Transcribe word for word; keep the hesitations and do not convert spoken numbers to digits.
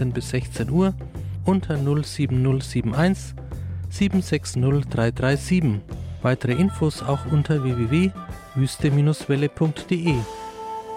fünfzehn bis sechzehn Uhr unter null sieben null sieben eins sieben sechs null drei drei sieben. Weitere Infos auch unter w w w punkt wüste Bindestrich welle punkt de.